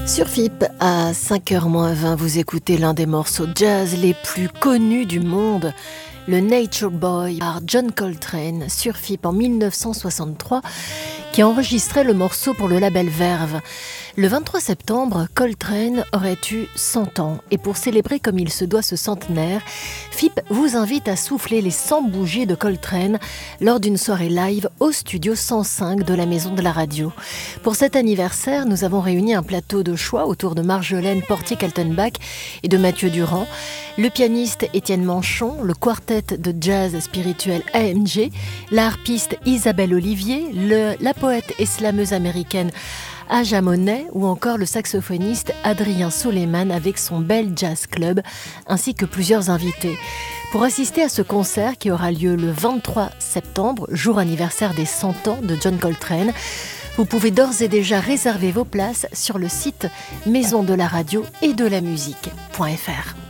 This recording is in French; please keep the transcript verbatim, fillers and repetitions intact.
Sur F I P, à cinq heures moins vingt, vous écoutez l'un des morceaux jazz les plus connus du monde, le Nature Boy par John Coltrane, sur F I P en mille neuf cent soixante-trois, qui enregistrait le morceau pour le label Verve. Le vingt-trois septembre, Coltrane aurait eu cent ans, et pour célébrer comme il se doit ce centenaire, F I P vous invite à souffler les cent bougies de Coltrane lors d'une soirée live au studio cent cinq de la Maison de la Radio. Pour cet anniversaire, nous avons réuni un plateau de choix autour de Marjolaine Portier-Kaltenbach et de Mathieu Durand, le pianiste Étienne Manchon, le quartet de jazz spirituel A M G, la harpiste Isabelle Olivier, le, la poète et slameuse américaine Aja Monet ou encore le saxophoniste Adrien Soleiman avec son Bell Jazz Club, ainsi que plusieurs invités. Pour assister à ce concert qui aura lieu le vingt-trois septembre, jour anniversaire des cent ans de John Coltrane, vous pouvez d'ores et déjà réserver vos places sur le site maison de la radio et de la musique point f r.